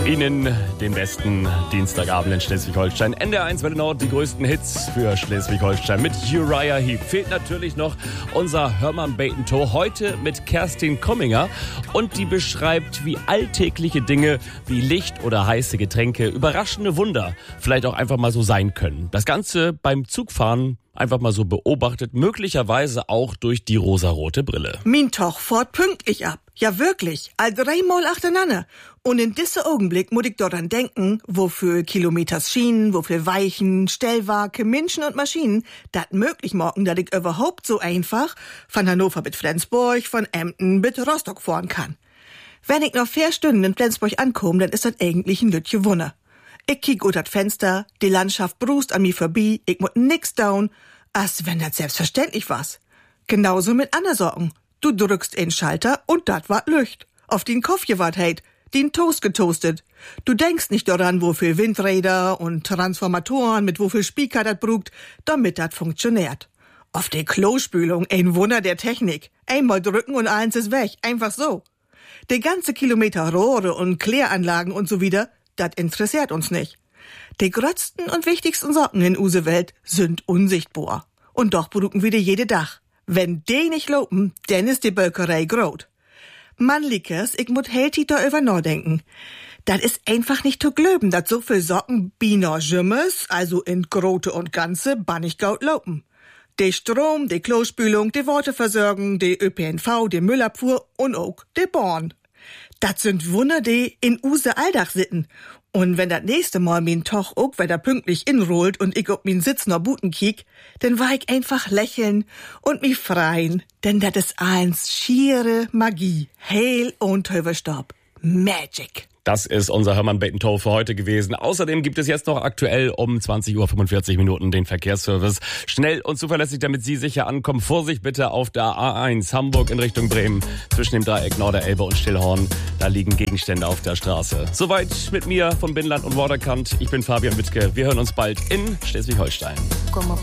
Ihnen den besten Dienstagabend in Schleswig-Holstein. NDR1 Welle Nord, die größten Hits für Schleswig-Holstein mit Uriah Heep. Fehlt natürlich noch unser Hörmann Bacon-Tour, heute mit Kerstin Komminger. Und die beschreibt, wie alltägliche Dinge wie Licht oder heiße Getränke, überraschende Wunder vielleicht auch einfach mal so sein können. Das Ganze beim Zugfahren einfach mal so beobachtet, möglicherweise auch durch die rosarote Brille. Min Toch fährt pünktlich ab. Ja, wirklich. All 3 Mal achteinander. Und in diesem Augenblick muss ich daran denken, wofür Kilometers Schienen, wofür Weichen, Stellwerke, Menschen und Maschinen das möglich machen, dass ich überhaupt so einfach von Hannover bis Flensburg, von Emden bis Rostock fahren kann. Wenn ich noch 4 Stunden in Flensburg ankomme, dann ist das eigentlich ein lütje Wunder. Ich kiek ut das Fenster, die Landschaft brust an mir vorbei, ich muss nix down, als wenn das selbstverständlich was. Genauso mit anderen Sorgen. Du drückst in Schalter und dat wart Lücht. Auf den Kopf gewart heit, den Toast getoastet. Du denkst nicht daran, wofür Windräder und Transformatoren mit wofür Speaker dat brugt, damit dat funktioniert. Auf die Klospülung, ein Wunder der Technik. Einmal drücken und eins ist weg, einfach so. Die ganze Kilometer Rohre und Kläranlagen und so wieder, das interessiert uns nicht. Die größten und wichtigsten Sorgen in use Welt sind unsichtbar. Und doch bruken wir die jede Dach. Wenn die nicht lopen, dann ist die Bölkerei grot. Man liekes, ich muss helti da über nachdenken. Das ist einfach nicht zu glöben, dass so viel Socken bina Jümmes, also in Grote und Ganze, bannig gaut lopen. Die Strom, die Klospülung, die Waterversorgung, die ÖPNV, die Müllabfuhr und auch die Bahn. Das sind Wunder, die in use Alldach sitten. Und wenn das nächste Mal min Toch auch wieder pünktlich inrollt und ich ob min Sitz noch buten kiek, dann war ich einfach lächeln und mich freien. Denn das ist eins schiere Magie. Heil und Töverstab. Magic. Das ist unser Hörmann Bacon-Tour für heute gewesen. Außerdem gibt es jetzt noch aktuell um 20:45 Uhr den Verkehrsservice. Schnell und zuverlässig, damit Sie sicher ankommen. Vorsicht bitte auf der A1 Hamburg in Richtung Bremen. Zwischen dem Dreieck Norderelbe und Stillhorn. Da liegen Gegenstände auf der Straße. Soweit mit mir von Binnenland und Waterkant. Ich bin Fabian Wittke. Wir hören uns bald in Schleswig-Holstein.